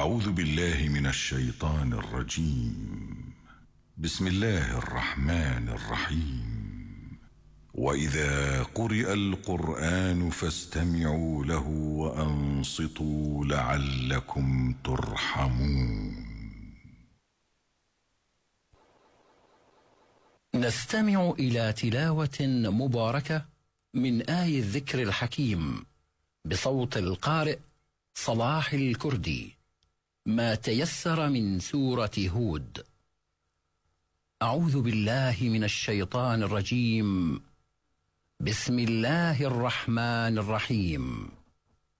أعوذ بالله من الشيطان الرجيم. بسم الله الرحمن الرحيم. وإذا قرئ القرآن فاستمعوا له وأنصتوا لعلكم ترحمون. نستمع إلى تلاوة مباركة من آي الذكر الحكيم بصوت القارئ صلاح الكردي، ما تيسر من سورة هود. أعوذ بالله من الشيطان الرجيم. بسم الله الرحمن الرحيم.